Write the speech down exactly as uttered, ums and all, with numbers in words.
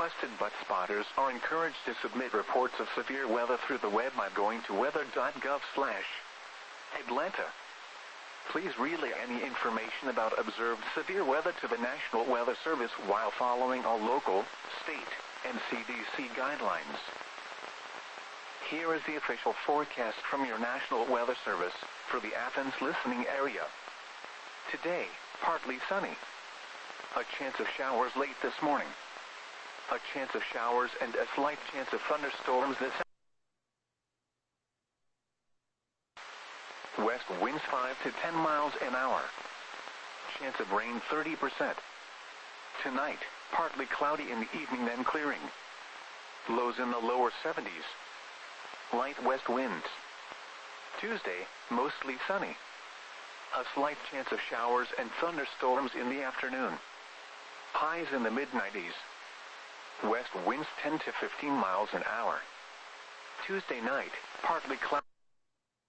Trusted butt spotters are encouraged to submit reports of severe weather through the web by going to weather dot gov slash Atlanta. Please relay any information about observed severe weather to the National Weather Service while following all local, state, and C D C guidelines. Here is the official forecast from your National Weather Service for the Athens listening area. Today, partly sunny. A chance of showers late this morning. A chance of showers and a slight chance of thunderstorms this afternoon. West winds five to ten miles an hour. Chance of rain thirty percent. Tonight, partly cloudy in the evening then clearing. Lows in the lower seventies. Light west winds. Tuesday, mostly sunny. A slight chance of showers and thunderstorms in the afternoon. Highs in the mid nineties. West winds ten to fifteen miles an hour. Tuesday night, partly cloudy.